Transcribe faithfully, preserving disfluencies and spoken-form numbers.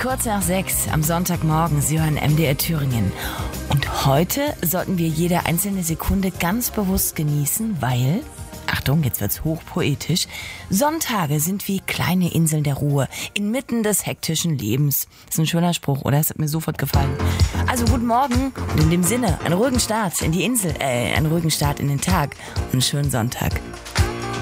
kurz nach sechs am Sonntagmorgen. Sie hören M D R Thüringen. Und heute sollten wir jede einzelne Sekunde ganz bewusst genießen, weil, Achtung, jetzt wird's hochpoetisch, Sonntage sind wie kleine Inseln der Ruhe, inmitten des hektischen Lebens. Das ist ein schöner Spruch, oder? Das hat mir sofort gefallen. Also guten Morgen und in dem Sinne, einen ruhigen Start in die Insel, äh, einen ruhigen Start in den Tag und einen schönen Sonntag.